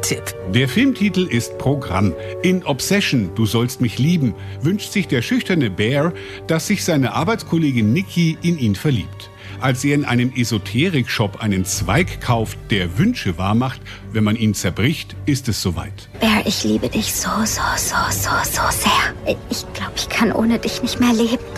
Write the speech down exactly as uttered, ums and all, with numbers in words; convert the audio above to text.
Tipp. Der Filmtitel ist Programm. In Obsession, du sollst mich lieben, wünscht sich der schüchterne Bear, dass sich seine Arbeitskollegin Nikki in ihn verliebt. Als er in einem Esoterik-Shop einen Zweig kauft, der Wünsche wahrmacht, wenn man ihn zerbricht, ist es soweit. Bear, ich liebe dich so, so, so, so, so sehr. Ich glaube, ich kann ohne dich nicht mehr leben.